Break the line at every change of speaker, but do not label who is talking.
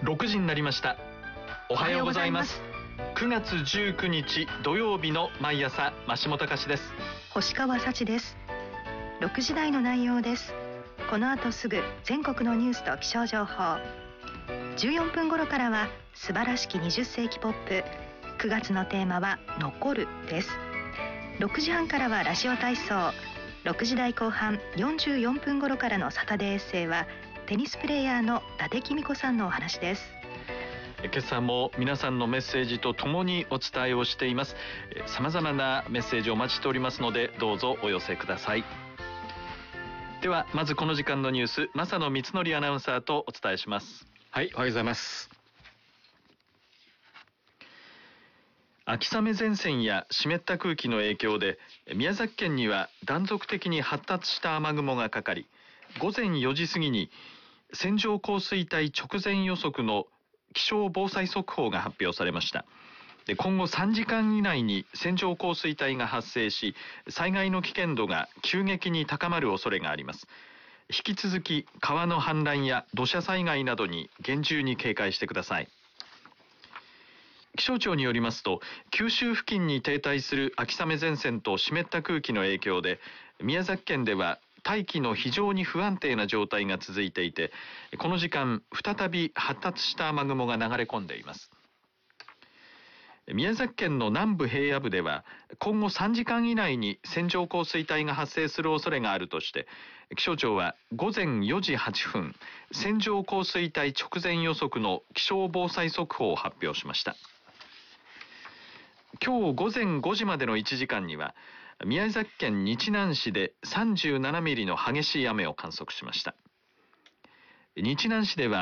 6時になりました。おはようございます。9月19日土曜日の毎朝、増本隆です。
星川幸です。6時台の内容です。この後すぐ全国のニュースと気象情報。14分頃からは素晴らしき20世紀ポップ。9月のテーマは残るです。6時半からはラジオ体操。6時台後半44分頃からのサタデーエッセイはテニスプレーヤーの伊達公子さんのお話です。
今朝も皆さんのメッセージとともにお伝えをしています。様々なメッセージをお待ちしておりますので、どうぞお寄せください。ではまずこの時間のニュース、正野光則アナウンサーとお伝えします。
はい、おはようございます。
秋雨前線や湿った空気の影響で宮崎県には断続的に発達した雨雲がかかり、午前4時過ぎに線状降水帯直前予測の気象防災速報が発表されました。で、今後3時間以内に線状降水帯が発生し、災害の危険度が急激に高まる恐れがあります。引き続き川の氾濫や土砂災害などに厳重に警戒してください。気象庁によりますと、九州付近に停滞する秋雨前線と湿った空気の影響で、宮崎県では大気の非常に不安定な状態が続いていて、この時間再び発達した雨雲が流れ込んでいます。宮崎県の南部平野部では今後3時間以内に線状降水帯が発生する恐れがあるとして、気象庁は午前4時8分線状降水帯直前予測の気象防災速報を発表しました。今日午前5時までの1時間には宮崎県日南市で37ミリの激しい雨を観測しました。日南市では